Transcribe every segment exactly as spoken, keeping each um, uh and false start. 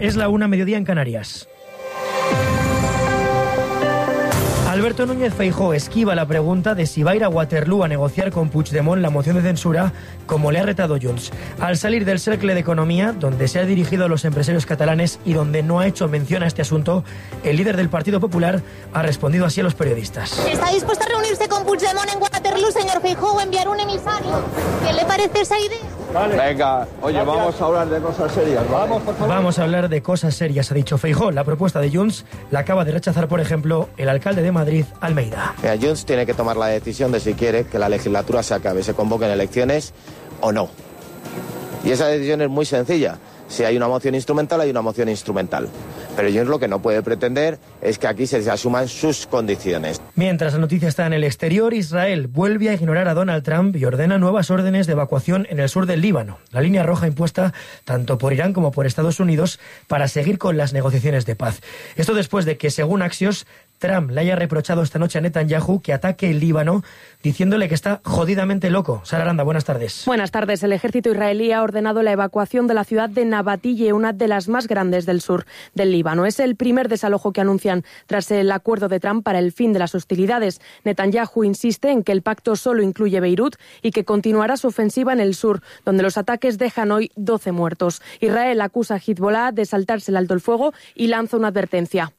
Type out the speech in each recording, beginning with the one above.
Es la una, mediodía en Canarias. Alberto Núñez Feijóo esquiva la pregunta de si va a ir a Waterloo a negociar con Puigdemont la moción de censura, como le ha retado Junts. Al salir del Cercle de Economía, donde se ha dirigido a los empresarios catalanes y donde no ha hecho mención a este asunto, el líder del Partido Popular ha respondido así a los periodistas. ¿Está dispuesto a reunirse con Puigdemont en Waterloo, señor Feijóo, o enviar un emisario? ¿Qué le parece esa idea? Vale. Venga, oye, gracias. Vamos a hablar de cosas serias, ¿vale? Vamos, por favor. Vamos a hablar de cosas serias, ha dicho Feijóo. La propuesta de Junts la acaba de rechazar, por ejemplo, el alcalde de Madrid, Almeida. Mira, Junts tiene que tomar la decisión de si quiere que la legislatura se acabe, se convoquen elecciones o no. Y esa decisión es muy sencilla. Si hay una moción instrumental, hay una moción instrumental. Pero Junts lo que no puede pretender es que aquí se asuman sus condiciones. Mientras la noticia está en el exterior, Israel vuelve a ignorar a Donald Trump y ordena nuevas órdenes de evacuación en el sur del Líbano, la línea roja impuesta tanto por Irán como por Estados Unidos para seguir con las negociaciones de paz. Esto después de que, según Axios, Trump le haya reprochado esta noche a Netanyahu que ataque el Líbano, diciéndole que está jodidamente loco. Sara Aranda, buenas tardes. Buenas tardes. El ejército israelí ha ordenado la evacuación de la ciudad de Nabatille, una de las más grandes del sur del Líbano. Es el primer desalojo que anuncian tras el acuerdo de Trump para el fin de las hostilidades. Netanyahu insiste en que el pacto solo incluye Beirut y que continuará su ofensiva en el sur, donde los ataques dejan hoy doce muertos. Israel acusa a Hezbollah de saltarse el alto el fuego y lanza una advertencia.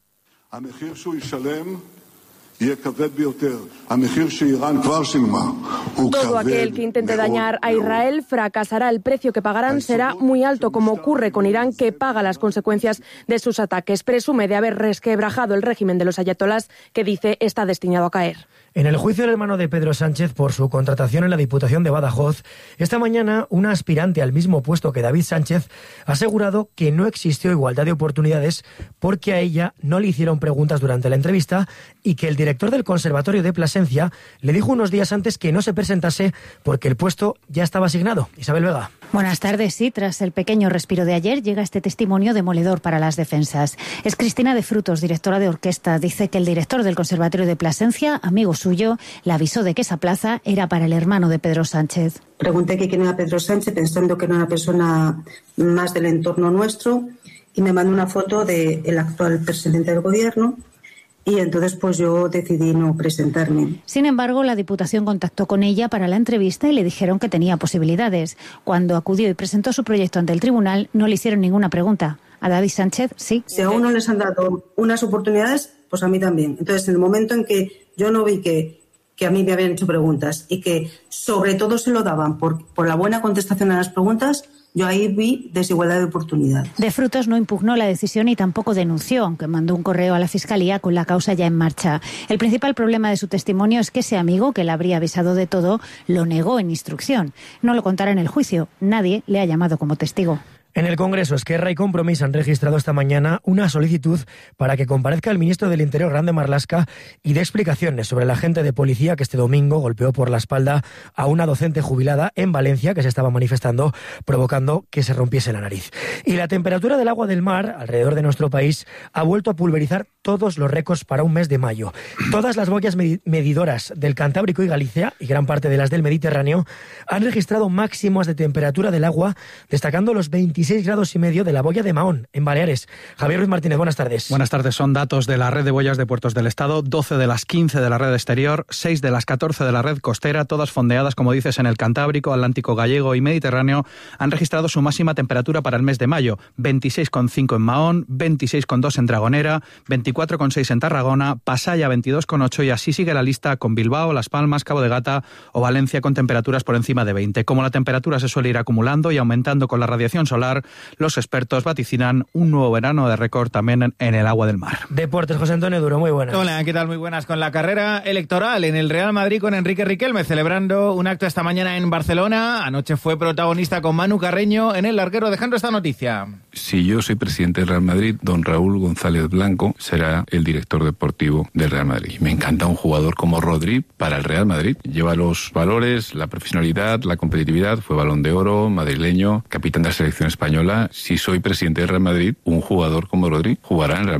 Todo aquel que intente dañar a Israel fracasará. El precio que pagarán será muy alto, como ocurre con Irán, que paga las consecuencias de sus ataques. Presume de haber resquebrajado el régimen de los ayatolás, que dice está destinado a caer. En el juicio del hermano de Pedro Sánchez por su contratación en la Diputación de Badajoz, esta mañana una aspirante al mismo puesto que David Sánchez ha asegurado que no existió igualdad de oportunidades porque a ella no le hicieron preguntas durante la entrevista y que el director del Conservatorio de Plasencia le dijo unos días antes que no se presentase porque el puesto ya estaba asignado. Isabel Vega. Buenas tardes. Sí, tras el pequeño respiro de ayer llega este testimonio demoledor para las defensas. Es Cristina de Frutos, directora de orquesta. Dice que el director del Conservatorio de Plasencia, amigo suyo, le avisó de que esa plaza era para el hermano de Pedro Sánchez. Pregunté que quién era Pedro Sánchez, pensando que era una persona más del entorno nuestro, y me mandó una foto del actual presidente del gobierno. Y entonces pues yo decidí no presentarme. Sin embargo, la Diputación contactó con ella para la entrevista y le dijeron que tenía posibilidades. Cuando acudió y presentó su proyecto ante el tribunal, no le hicieron ninguna pregunta. A David Sánchez, sí. Si a uno les han dado unas oportunidades, pues a mí también. Entonces, en el momento en que yo no vi que, que a mí me habían hecho preguntas y que sobre todo se lo daban por, por la buena contestación a las preguntas, yo ahí vi desigualdad de oportunidades. De Frutos no impugnó la decisión y tampoco denunció, aunque mandó un correo a la Fiscalía con la causa ya en marcha. El principal problema de su testimonio es que ese amigo, que le habría avisado de todo, lo negó en instrucción. No lo contará en el juicio. Nadie le ha llamado como testigo. En el Congreso, Esquerra y Compromís han registrado esta mañana una solicitud para que comparezca el ministro del Interior, Grande Marlaska, y dé explicaciones sobre el agente de policía que este domingo golpeó por la espalda a una docente jubilada en Valencia que se estaba manifestando, provocando que se rompiese la nariz. Y la temperatura del agua del mar alrededor de nuestro país ha vuelto a pulverizar todos los récords para un mes de mayo. Todas las boyas medidoras del Cantábrico y Galicia, y gran parte de las del Mediterráneo, han registrado máximos de temperatura del agua, destacando los veintiséis grados y medio de la boya de Mahón, en Baleares. Javier Ruiz Martínez, buenas tardes. Buenas tardes. Son datos de la red de boyas de puertos del Estado, doce de las quince de la red exterior, seis de las catorce de la red costera, todas fondeadas, como dices, en el Cantábrico, Atlántico Gallego y Mediterráneo, han registrado su máxima temperatura para el mes de mayo, veintiséis coma cinco en Mahón, veintiséis coma dos en Dragonera, veinticuatro coma seis en Tarragona, Pasaya veintidós coma ocho y así sigue la lista con Bilbao, Las Palmas, Cabo de Gata o Valencia con temperaturas por encima de veinte. Como la temperatura se suele ir acumulando y aumentando con la radiación solar, los expertos vaticinan un nuevo verano de récord también en, en el agua del mar. Deportes, José Antonio Duro, muy buenas. Hola, ¿qué tal? Muy buenas. Con la carrera electoral en el Real Madrid con Enrique Riquelme, celebrando un acto esta mañana en Barcelona. Anoche fue protagonista con Manu Carreño en el larguero, dejando esta noticia. Si yo soy presidente del Real Madrid, don Raúl González Blanco será el director deportivo del Real Madrid. Me encanta un jugador como Rodri para el Real Madrid. Lleva los valores, la profesionalidad, la competitividad, fue Balón de Oro, madrileño, capitán de la selección española. Si soy presidente del Real Madrid, un jugador como Rodri jugará en el Real Madrid.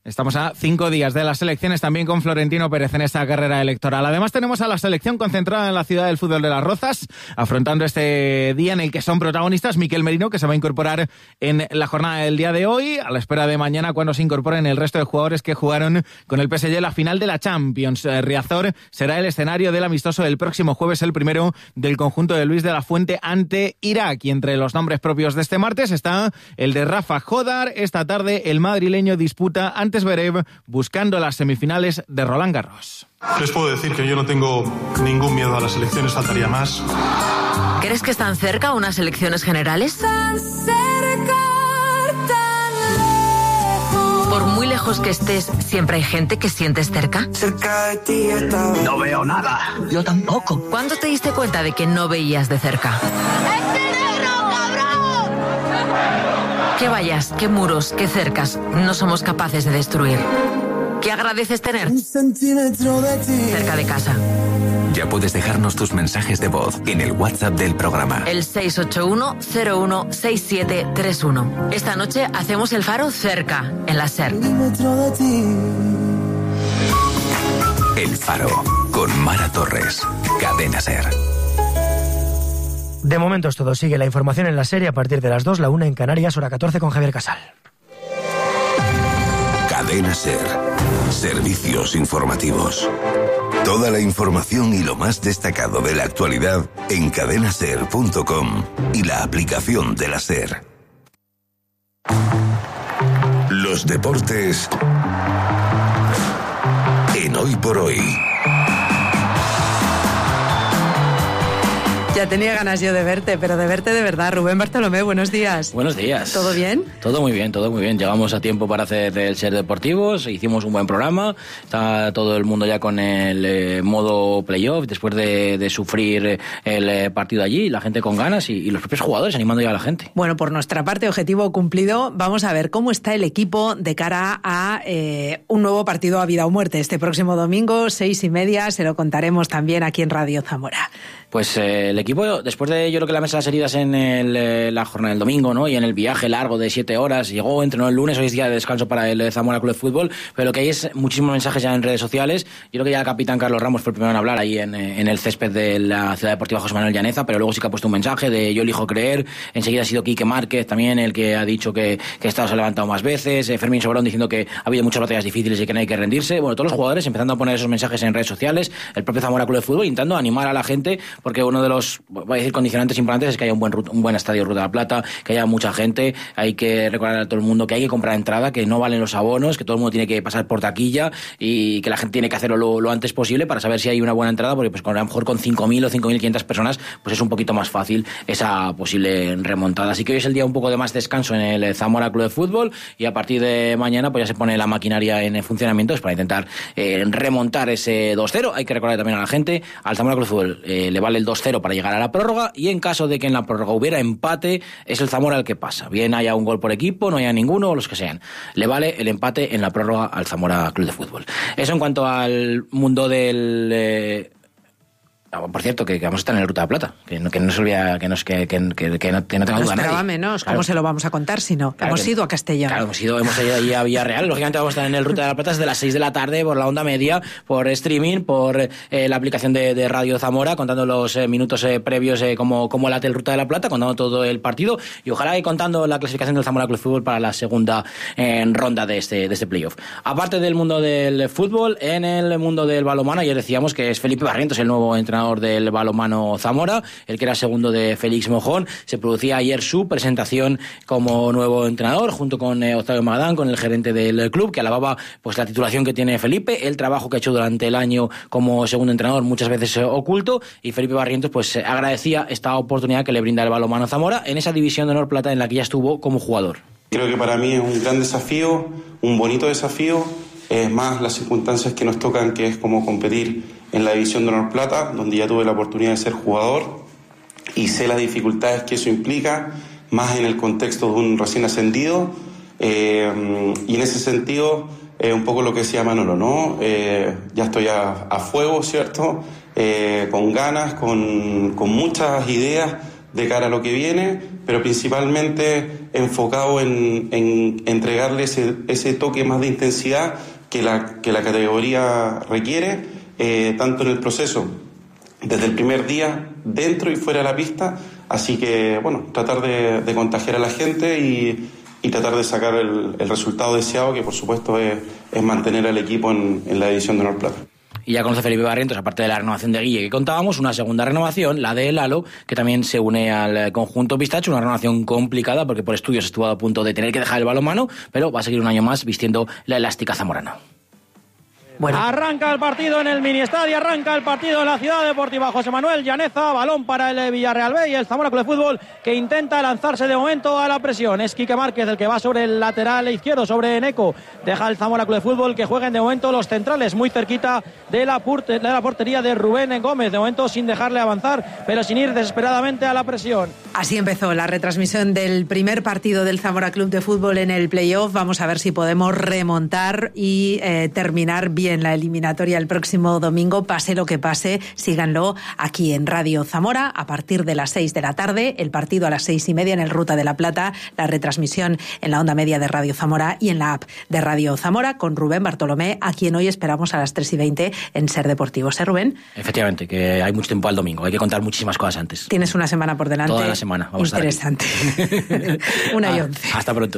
Estamos a cinco días de las elecciones, también con Florentino Pérez en esta carrera electoral. Además tenemos a la selección concentrada en la ciudad del fútbol de Las Rozas, afrontando este día en el que son protagonistas Miquel Merino, que se va a incorporar en la jornada del día de hoy, a la espera de mañana cuando se incorporen el resto de jugadores que jugaron con el P S G la final de la Champions. Riazor será el escenario del amistoso del próximo jueves, el primero del conjunto de Luis de la Fuente ante Irak. Y entre los nombres propios de este martes está el de Rafa Jodar. Esta tarde el madrileño disputa ante Zverev buscando las semifinales de Roland Garros. Les puedo decir que yo no tengo ningún miedo a las elecciones, faltaría más. ¿Crees que están cerca unas elecciones generales? Tan cerca, tan lejos. Por muy lejos que estés, ¿siempre hay gente que sientes cerca? Cerca de ti está... No veo nada. Yo tampoco. ¿Cuándo te diste cuenta de que no veías de cerca? ¿Qué vallas, qué muros, qué cercas no somos capaces de destruir? ¿Qué agradeces tener? Cerca de casa. Ya puedes dejarnos tus mensajes de voz en el WhatsApp del programa. El seis ocho uno cero uno seis siete tres uno. Esta noche hacemos el faro cerca, en la SER. El Faro, con Mara Torres. Cadena SER. De momento es todo. Sigue la información en la serie a partir de las dos, la una en Canarias, hora catorce con Javier Casal. Cadena SER. Servicios informativos. Toda la información y lo más destacado de la actualidad en cadena ser punto com y la aplicación de la SER. Los deportes en Hoy por Hoy. Ya tenía ganas yo de verte, pero de verte de verdad. Rubén Bartolomé, buenos días. Buenos días. ¿Todo bien? Todo muy bien, todo muy bien. Llegamos a tiempo para hacer el SER Deportivos, hicimos un buen programa, está todo el mundo ya con el eh, modo playoff, después de, de sufrir el eh, partido allí, la gente con ganas y, y los propios jugadores animando ya a la gente. Bueno, por nuestra parte, objetivo cumplido. Vamos a ver cómo está el equipo de cara a eh, un nuevo partido a vida o muerte. Este próximo domingo, seis y media, se lo contaremos también aquí en Radio Zamora. Pues eh, el equipo, después de yo creo que la mesa de las heridas en el, eh, la jornada del domingo, ¿no? Y en el viaje largo de siete horas, llegó, entrenó el lunes, hoy es día de descanso para el Zamora Club de Fútbol, pero lo que hay es muchísimos mensajes ya en redes sociales. Yo creo que ya el capitán Carlos Ramos fue el primero en hablar ahí en, en el césped de la Ciudad Deportiva José Manuel Llaneza, pero luego sí que ha puesto un mensaje de yo elijo creer. Enseguida ha sido Quique Márquez también el que ha dicho que, que Estado se ha levantado más veces, eh, Fermín Sobrón diciendo que ha habido muchas batallas difíciles y que no hay que rendirse. Bueno, todos los jugadores empezando a poner esos mensajes en redes sociales, el propio Zamora Club de Fútbol intentando animar a la gente, porque uno de los, voy a decir, condicionantes importantes es que haya un buen, un buen estadio Ruta de la Plata, que haya mucha gente. Hay que recordar a todo el mundo que hay que comprar entrada, que no valen los abonos, que todo el mundo tiene que pasar por taquilla y que la gente tiene que hacerlo lo, lo antes posible para saber si hay una buena entrada, porque pues con, a lo mejor con cinco mil o cinco mil quinientas personas pues es un poquito más fácil esa posible remontada. Así que hoy es el día un poco de más descanso en el Zamora Club de Fútbol y a partir de mañana pues ya se pone la maquinaria en funcionamiento pues, para intentar eh, remontar ese dos cero. Hay que recordar también a la gente, al Zamora Club de Fútbol eh, le vale el dos cero para llegar a la prórroga, y en caso de que en la prórroga hubiera empate, es el Zamora el que pasa. Bien haya un gol por equipo, no haya ninguno, o los que sean. Le vale el empate en la prórroga al Zamora Club de Fútbol. Eso en cuanto al mundo del... Eh, por cierto, que, que vamos a estar en la Ruta de la Plata, que no, que no se olvida, que no, que, que, que, que no, que no tenga no duda esperaba nadie. menos, claro. ¿Cómo se lo vamos a contar si no? Claro hemos que, ido a Castellón. Claro, hemos ido, hemos ido allí a Villarreal, lógicamente vamos a estar en el Ruta de la Plata desde las seis de la tarde por la onda media, por streaming, por eh, la aplicación de, de Radio Zamora, contando los eh, minutos eh, previos, eh, como, como late el Ruta de la Plata, contando todo el partido, y ojalá y contando la clasificación del Zamora Club de Fútbol para la segunda eh, ronda de este, de este playoff. Aparte del mundo del fútbol, en el mundo del balonmano, ayer decíamos que es Felipe Barrientos el nuevo entrenador del balonmano Zamora, el que era segundo de Félix Mojón. Se producía ayer su presentación como nuevo entrenador, junto con eh, Octavio Magadán, con el gerente del club, que alababa pues la titulación que tiene Felipe, el trabajo que ha hecho durante el año como segundo entrenador, muchas veces eh, oculto, y Felipe Barrientos pues eh, agradecía esta oportunidad que le brinda el balonmano Zamora en esa división de honor plata en la que ya estuvo como jugador. Creo que para mí es un gran desafío, un bonito desafío, es más las circunstancias que nos tocan, que es como competir en la división de honor plata, donde ya tuve la oportunidad de ser jugador y sé las dificultades que eso implica, más en el contexto de un recién ascendido, eh, y en ese sentido eh, un poco lo que decía Manolo, ¿no? Eh, ya estoy a, a fuego, ¿cierto? Eh, con ganas, con, con muchas ideas de cara a lo que viene, pero principalmente enfocado en, en entregarle ese, ese toque más de intensidad que la, que la categoría requiere, eh, tanto en el proceso, desde el primer día, dentro y fuera de la pista. Así que, bueno, tratar de, de contagiar a la gente y, y tratar de sacar el, el resultado deseado, que por supuesto es, es mantener al equipo en, en la división de honor plata. Y ya conoce Felipe Barrientos, aparte de la renovación de Guille que contábamos, una segunda renovación, la de Lalo, que también se une al conjunto Pistacho, una renovación complicada porque por estudios estuvo a punto de tener que dejar el balonmano, pero va a seguir un año más vistiendo la elástica zamorana. Bueno. Arranca el partido en el miniestadio, arranca el partido en la Ciudad Deportiva José Manuel Llaneza, balón para el Villarreal B y el Zamora Club de Fútbol, que intenta lanzarse de momento a la presión. Es Quique Márquez el que va sobre el lateral izquierdo, sobre Eneco. Deja el Zamora Club de Fútbol que jueguen de momento los centrales muy cerquita de la, de la portería de Rubén Gómez, de momento sin dejarle avanzar, pero sin ir desesperadamente a la presión. Así empezó la retransmisión del primer partido del Zamora Club de Fútbol en el playoff. Vamos a ver si podemos remontar y eh, terminar bien en la eliminatoria el próximo domingo, pase lo que pase. Síganlo aquí en Radio Zamora a partir de las seis de la tarde, el partido a las seis y media en el Ruta de la Plata, la retransmisión en la onda media de Radio Zamora y en la app de Radio Zamora con Rubén Bartolomé, a quien hoy esperamos a las tres y veinte en Ser Deportivos. ¿Eh, Rubén? Efectivamente, que hay mucho tiempo al domingo, hay que contar muchísimas cosas antes. Tienes una semana por delante. Toda la semana. Vamos Interesante. A estar aquí. Una ah, y once. Hasta pronto.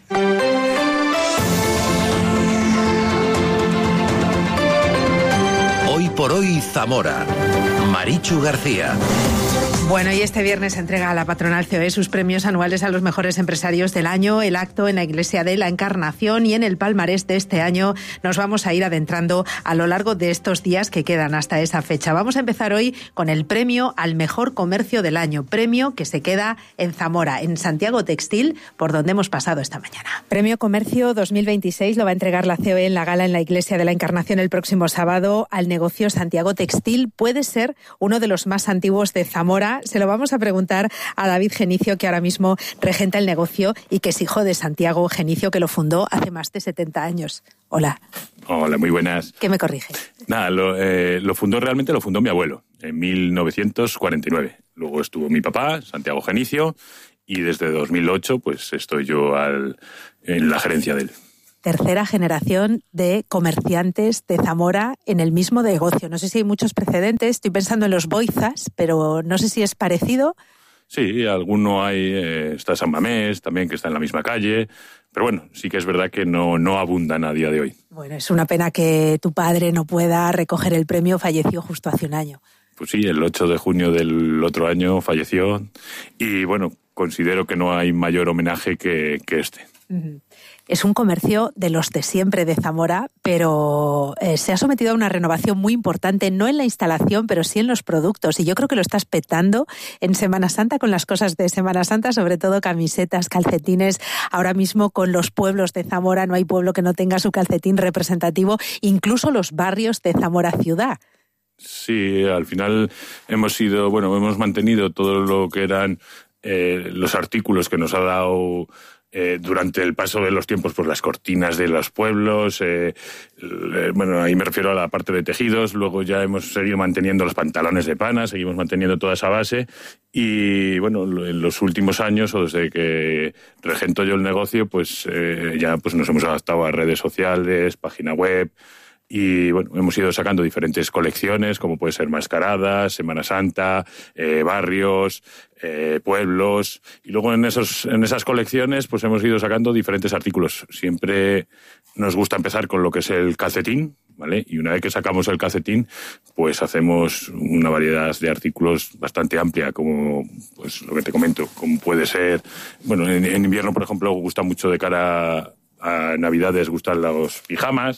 Hoy por hoy Zamora. Marichu García. Bueno, y este viernes se entrega a la patronal C O E sus premios anuales a los mejores empresarios del año, el acto en la Iglesia de la Encarnación, y en el palmarés de este año nos vamos a ir adentrando a lo largo de estos días que quedan hasta esa fecha. Vamos a empezar hoy con el premio al mejor comercio del año, premio que se queda en Zamora, en Santiago Textil, por donde hemos pasado esta mañana. Premio Comercio dos mil veintiséis lo va a entregar la C O E en la gala en la Iglesia de la Encarnación el próximo sábado al negocio Santiago Textil. Puede ser uno de los más antiguos de Zamora. Se lo vamos a preguntar a David Genicio, que ahora mismo regenta el negocio y que es hijo de Santiago Genicio, que lo fundó hace más de setenta años. Hola. Hola, muy buenas. ¿Qué me corriges? Nada, lo, eh, lo fundó realmente, lo fundó mi abuelo en mil novecientos cuarenta y nueve. Luego estuvo mi papá, Santiago Genicio, y desde dos mil ocho pues estoy yo al, en la gerencia de él. Tercera generación de comerciantes de Zamora en el mismo negocio. No sé si hay muchos precedentes, estoy pensando en los Boizas, pero no sé si es parecido. Sí, alguno hay, eh, está San Mamés también, que está en la misma calle, pero bueno, sí que es verdad que no, no abundan a día de hoy. Bueno, es una pena que tu padre no pueda recoger el premio, falleció justo hace un año. Pues sí, el ocho de junio del otro año falleció y bueno, considero que no hay mayor homenaje que, que este. Uh-huh. Es un comercio de los de siempre de Zamora, pero eh, se ha sometido a una renovación muy importante, no en la instalación, pero sí en los productos. Y yo creo que lo estás petando en Semana Santa con las cosas de Semana Santa, sobre todo camisetas, calcetines. Ahora mismo con los pueblos de Zamora no hay pueblo que no tenga su calcetín representativo, incluso los barrios de Zamora ciudad. Sí, al final hemos sido, bueno, hemos mantenido todo lo que eran eh, los artículos que nos ha dado Eh, durante el paso de los tiempos, pues las cortinas de los pueblos, eh, eh, bueno, ahí me refiero a la parte de tejidos, luego ya hemos seguido manteniendo los pantalones de pana, seguimos manteniendo toda esa base y, bueno, en los últimos años, o desde que regento yo el negocio, pues eh, ya pues nos hemos adaptado a redes sociales, página web. Y bueno, hemos ido sacando diferentes colecciones, como puede ser mascaradas, Semana Santa, eh, barrios, eh, pueblos. Y luego en esos, en esas colecciones pues hemos ido sacando diferentes artículos. Siempre nos gusta empezar con lo que es el calcetín, ¿vale? Y una vez que sacamos el calcetín, pues hacemos una variedad de artículos bastante amplia, como pues lo que te comento, como puede ser... Bueno, en, en invierno, por ejemplo, gusta mucho de cara a Navidades, gustan los pijamas.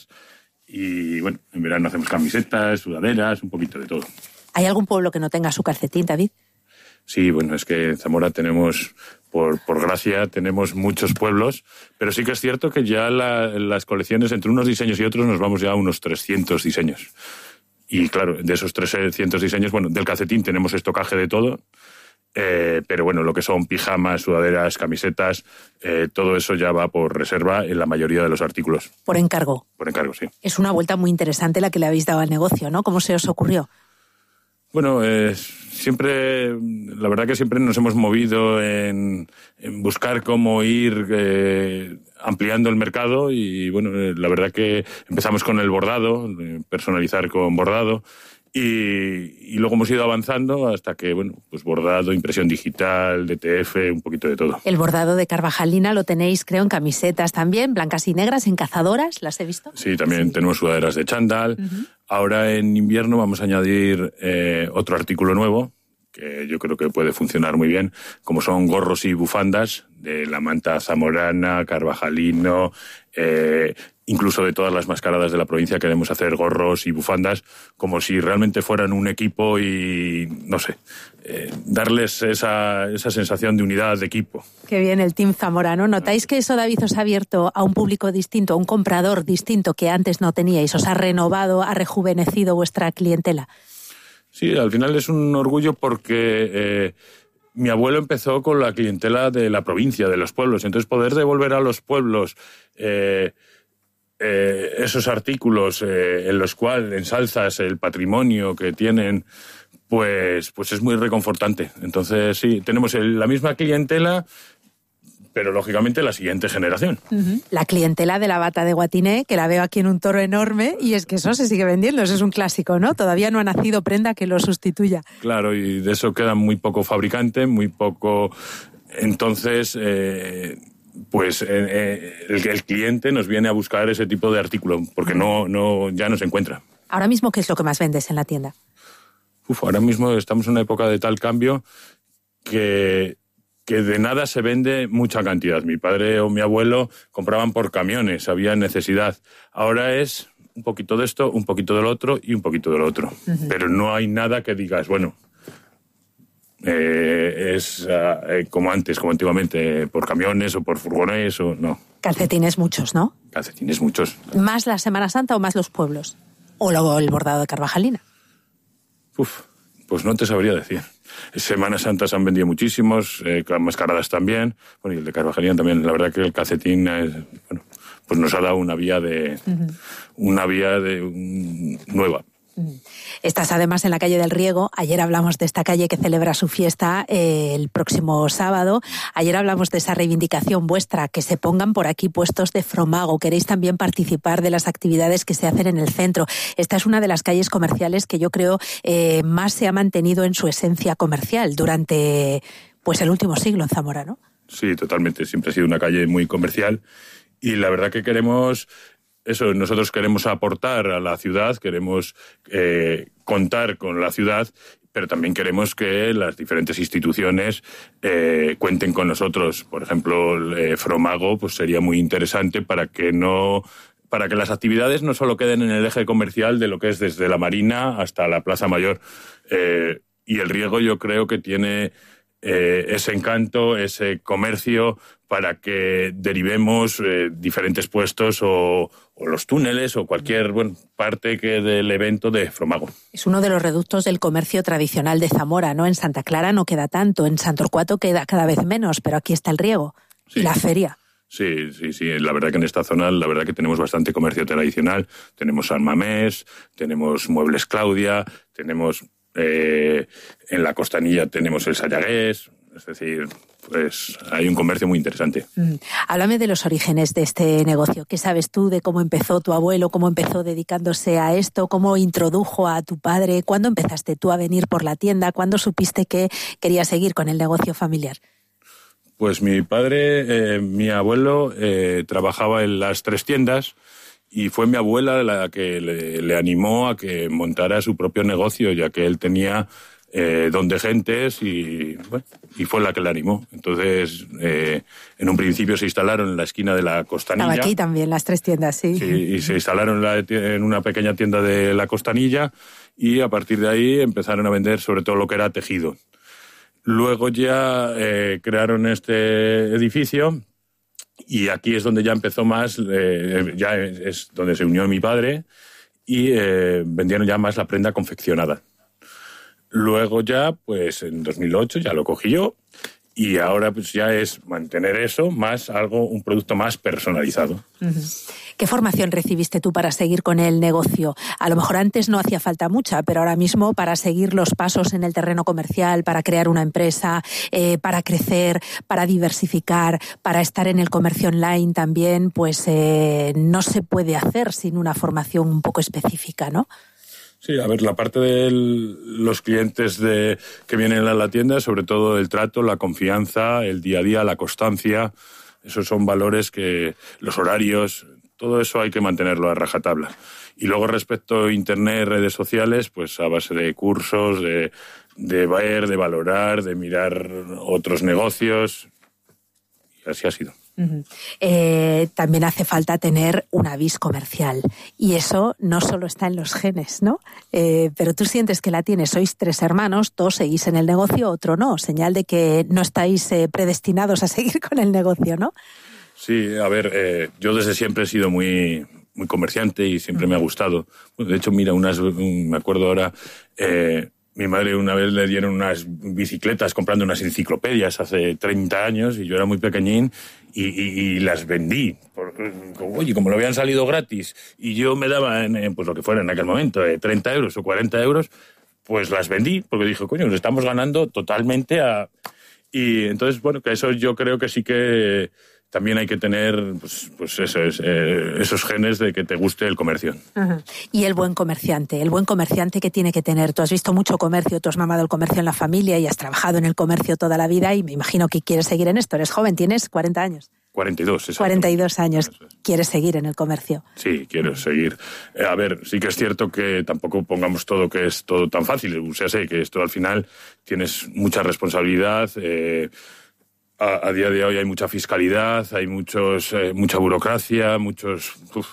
Y bueno, en verano hacemos camisetas, sudaderas, un poquito de todo. ¿Hay algún pueblo que no tenga su calcetín, David? Sí, bueno, es que en Zamora tenemos, por, por gracia, tenemos muchos pueblos, pero sí que es cierto que ya la, las colecciones, entre unos diseños y otros, nos vamos ya a unos trescientos diseños. Y claro, de esos trescientos diseños, bueno, del calcetín tenemos estocaje de todo, Eh, pero bueno, lo que son pijamas, sudaderas, camisetas, eh, todo eso ya va por reserva en la mayoría de los artículos. Por encargo. Por encargo, sí. Es una vuelta muy interesante la que le habéis dado al negocio, ¿no? ¿Cómo se os ocurrió? Bueno, eh, siempre, la verdad que siempre nos hemos movido en, en buscar cómo ir eh, ampliando el mercado y bueno, eh, la verdad que empezamos con el bordado, eh, personalizar con bordado y, y luego hemos ido avanzando hasta que, bueno, pues bordado, impresión digital, D T F, un poquito de todo. El bordado de Carvajalina lo tenéis, creo, en camisetas también, blancas y negras, en cazadoras, ¿las he visto? Sí, también sí. Tenemos sudaderas de chándal. Uh-huh. Ahora en invierno vamos a añadir eh, otro artículo nuevo, que yo creo que puede funcionar muy bien, como son gorros y bufandas de la manta zamorana, carvajalino, eh, incluso de todas las mascaradas de la provincia queremos hacer gorros y bufandas como si realmente fueran un equipo y, no sé, eh, darles esa, esa sensación de unidad de equipo. Qué bien el Team Zamorano. ¿Notáis que eso, David, os ha abierto a un público distinto, a un comprador distinto que antes no teníais? ¿Os ha renovado, ha rejuvenecido vuestra clientela? Sí, al final es un orgullo porque eh, mi abuelo empezó con la clientela de la provincia, de los pueblos. Entonces, poder devolver a los pueblos eh, eh, esos artículos eh, en los cuales ensalzas el patrimonio que tienen, pues, pues es muy reconfortante. Entonces, sí, tenemos el, la misma clientela, pero lógicamente la siguiente generación. Uh-huh. La clientela de la bata de Guatiné, que la veo aquí en un toro enorme, y es que eso se sigue vendiendo, eso es un clásico, ¿no? Todavía no ha nacido prenda que lo sustituya. Claro, y de eso queda muy poco fabricante, muy poco. Entonces, eh, pues eh, el, el cliente nos viene a buscar ese tipo de artículo, porque no, no, ya no se encuentra. Ahora mismo, ¿qué es lo que más vendes en la tienda? Uf, ahora mismo estamos en una época de tal cambio que... que de nada se vende mucha cantidad. Mi padre o mi abuelo compraban por camiones, había necesidad. Ahora es un poquito de esto, un poquito del otro y un poquito del otro. Uh-huh. Pero no hay nada que digas, bueno, eh, es uh, como antes, como antiguamente, por camiones o por furgones o no. Calcetines muchos, ¿no? Calcetines muchos. ¿Más la Semana Santa o más los pueblos? ¿O luego el bordado de Carvajalina? Uf, pues no te sabría decir. Semana Santa se han vendido muchísimos, eh, mascaradas también, bueno, y el de Carvajalina también. La verdad que el calcetín es, bueno, pues nos ha dado una vía de uh-huh. una vía de um, nueva. Uh-huh. Estás además en la calle del Riego. Ayer hablamos de esta calle que celebra su fiesta eh, el próximo sábado. Ayer hablamos de esa reivindicación vuestra, que se pongan por aquí puestos de fromago. Queréis también participar de las actividades que se hacen en el centro. Esta es una de las calles comerciales que yo creo eh, más se ha mantenido en su esencia comercial durante pues el último siglo en Zamora, ¿no? Sí, totalmente. Siempre ha sido una calle muy comercial y la verdad que queremos... Eso, nosotros queremos aportar a la ciudad, queremos eh, contar con la ciudad, pero también queremos que las diferentes instituciones eh, cuenten con nosotros. Por ejemplo, eh, Fromago, pues sería muy interesante para que no, para que las actividades no solo queden en el eje comercial de lo que es desde la Marina hasta la Plaza Mayor. Eh, y el Riego yo creo que tiene eh, ese encanto, ese comercio, para que derivemos eh, diferentes puestos o, o los túneles o cualquier bueno, parte que del evento de Fromago. Es uno de los reductos del comercio tradicional de Zamora, ¿no? En Santa Clara no queda tanto, en Santorcuato queda cada vez menos, pero aquí está el Riego, sí. Y la feria. Sí, sí, sí. La verdad que en esta zona, la verdad que tenemos bastante comercio tradicional. Tenemos San Mamés, tenemos Muebles Claudia, tenemos eh, en la Costanilla tenemos el Sayagués. Es decir, pues hay un comercio muy interesante. Mm. Háblame de los orígenes de este negocio. ¿Qué sabes tú de cómo empezó tu abuelo, cómo empezó dedicándose a esto, cómo introdujo a tu padre? ¿Cuándo empezaste tú a venir por la tienda? ¿Cuándo supiste que querías seguir con el negocio familiar? Pues mi padre, eh, mi abuelo, eh, trabajaba en las tres tiendas y fue mi abuela la que le, le animó a que montara su propio negocio, ya que él tenía... Eh, don de gentes y, bueno, y fue la que le animó. Entonces, eh, en un principio se instalaron en la esquina de la Costanilla. Estaba aquí también, las tres tiendas, sí. Sí, y se instalaron en, la, en una pequeña tienda de la Costanilla y a partir de ahí empezaron a vender sobre todo lo que era tejido. Luego ya eh, crearon este edificio y aquí es donde ya empezó más, eh, ya es donde se unió mi padre y eh, vendieron ya más la prenda confeccionada. Luego ya, pues en dos mil ocho ya lo cogí yo y ahora pues ya es mantener eso más algo, un producto más personalizado. Uh-huh. ¿Qué formación recibiste tú para seguir con el negocio? A lo mejor antes no hacía falta mucha, pero ahora mismo para seguir los pasos en el terreno comercial, para crear una empresa, eh, para crecer, para diversificar, para estar en el comercio online también, pues eh, no se puede hacer sin una formación un poco específica, ¿no? Sí, a ver, la parte de los clientes de, que vienen a la tienda, sobre todo el trato, la confianza, el día a día, la constancia, esos son valores que los horarios, todo eso hay que mantenerlo a rajatabla. Y luego respecto a Internet, redes sociales, pues a base de cursos, de, de ver, de valorar, de mirar otros negocios, y así ha sido. Uh-huh. Eh, también hace falta tener una vis comercial y eso no solo está en los genes, ¿no? Eh, pero tú sientes que la tienes. Sois tres hermanos, dos seguís en el negocio, otro no. Señal de que no estáis eh, predestinados a seguir con el negocio, ¿no? Sí, a ver, eh, yo desde siempre he sido muy, muy comerciante y siempre me ha gustado. Bueno, de hecho, mira, unas, me acuerdo ahora, eh, mi madre una vez le dieron unas bicicletas comprando unas enciclopedias hace treinta años y yo era muy pequeñín y, y, y las vendí. Por, oye, como lo habían salido gratis y yo me daba, en, pues lo que fuera en aquel momento, eh, treinta euros o cuarenta euros, pues las vendí porque dije, coño, nos estamos ganando totalmente a... Y entonces, bueno, que eso yo creo que sí que... También hay que tener pues, pues eso es, eh, esos genes de que te guste el comercio. Uh-huh. Y el buen comerciante, el buen comerciante que tiene que tener. Tú has visto mucho comercio, tú has mamado el comercio en la familia y has trabajado en el comercio toda la vida y me imagino que quieres seguir en esto. Eres joven, tienes cuarenta años. cuarenta y dos, exacto. cuarenta y dos años. ¿Quieres seguir en el comercio? Sí, quiero seguir. Eh, a ver, sí que es cierto que tampoco pongamos todo que es todo tan fácil. O sea, sé que esto al final tienes mucha responsabilidad. Eh, A, a día de hoy hay mucha fiscalidad, hay muchos, eh, mucha burocracia, muchos... Uf,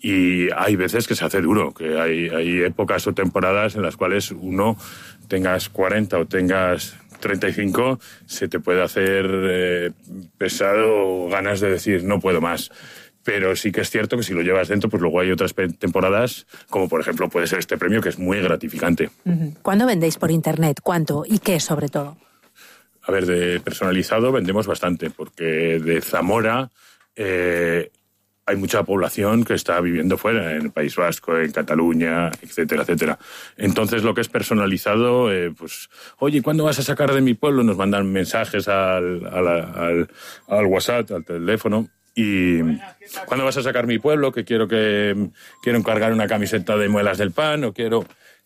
y hay veces que se hace duro, que hay, hay épocas o temporadas en las cuales uno, tengas cuarenta o tengas treinta y cinco, se te puede hacer eh, pesado o ganas de decir no puedo más. Pero sí que es cierto que si lo llevas dentro, pues luego hay otras temporadas, como por ejemplo puede ser este premio, que es muy gratificante. Uh-huh. ¿Cuándo vendéis por internet? ¿Cuánto? ¿Y qué sobre todo? A ver, de personalizado vendemos bastante, porque de Zamora eh, hay mucha población que está viviendo fuera, en el País Vasco, en Cataluña, etcétera, etcétera. Entonces, lo que es personalizado, eh, pues, oye, ¿cuándo vas a sacar de mi pueblo? Nos mandan mensajes al, al, al, al WhatsApp, al teléfono. Y ¿cuándo vas a sacar mi pueblo? Que quiero que quiero encargar una camiseta de muelas del pan, o quiero...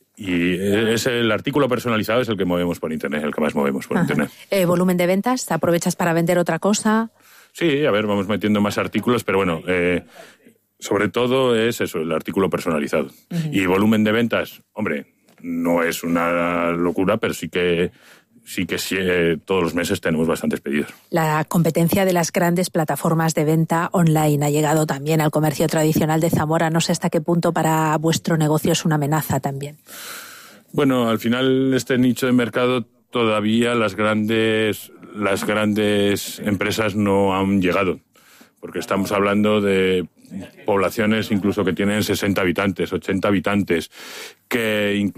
Y es el artículo personalizado es el que movemos por internet, el que más movemos por Ajá. internet. Eh, ¿Volumen de ventas? ¿Aprovechas para vender otra cosa? Sí, a ver, vamos metiendo más artículos, pero bueno, eh, sobre todo es eso, el artículo personalizado. Uh-huh. Y volumen de ventas, hombre, no es una locura, pero sí que sí que sí, eh, todos los meses tenemos bastantes pedidos. La competencia de las grandes plataformas de venta online ha llegado también al comercio tradicional de Zamora. No sé hasta qué punto para vuestro negocio es una amenaza también. Bueno, al final este nicho de mercado todavía las grandes, las grandes empresas no han llegado, porque estamos hablando de poblaciones incluso que tienen sesenta habitantes, ochenta habitantes, que incluso